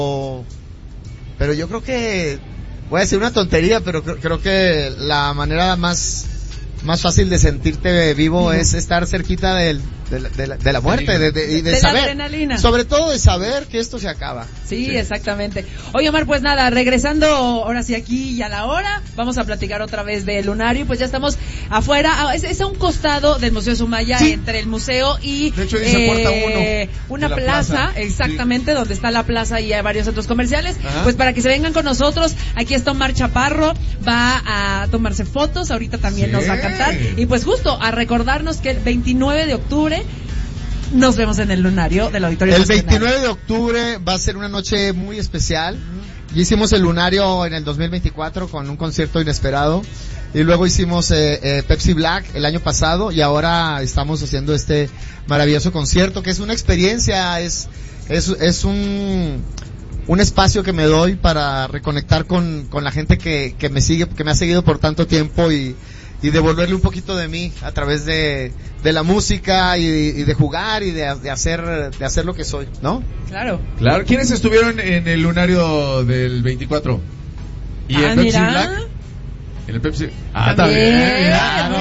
pero yo creo que voy a decir una tontería, pero creo que la manera más fácil de sentirte vivo es estar cerquita de la muerte, y de saber, la adrenalina. Sobre todo de saber que esto se acaba. Sí, exactamente. Oye, Omar, pues nada, regresando ahora sí aquí y a la hora, vamos a platicar otra vez del lunario, pues ya estamos afuera, es a un costado del Museo Sumaya, sí, entre el museo y de hecho dice puerta 1, una plaza, exactamente, sí, donde está la plaza y hay varios centros comerciales. Ajá. Pues para que se vengan con nosotros, aquí está Omar Chaparro, va a tomarse fotos, ahorita también sí nos va a cantar, y pues justo a recordarnos que el 29 de octubre nos vemos en el lunario del Auditorio Nacional. El 29 de octubre va a ser una noche muy especial. Ya hicimos el lunario en el 2024 con un concierto inesperado. Y luego hicimos Pepsi Black el año pasado. Y ahora estamos haciendo este maravilloso concierto, que es una experiencia, es un espacio que me doy para reconectar con la gente que me sigue, que me ha seguido por tanto tiempo, y devolverle un poquito de mí a través de la música y de jugar y de hacer lo que soy, ¿no? Claro. ¿Quiénes estuvieron en el lunario del 24? ¿Y el Pepsi Black? ¿En el Pepsi? También. Claro.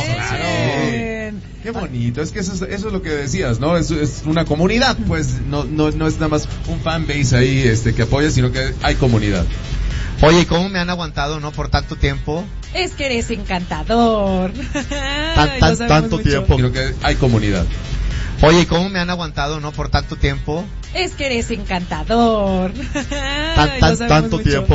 Qué bonito, es que eso es lo que decías, ¿no? Es una comunidad, pues no es nada más un fanbase ahí que apoya, sino que hay comunidad. Oye, ¿cómo me han aguantado, no? Por tanto tiempo. Es que eres encantador. Tanto tiempo. Creo que hay comunidad. Oye, ¿cómo me han aguantado, no? Por tanto tiempo. Es que eres encantador. Tanto tiempo.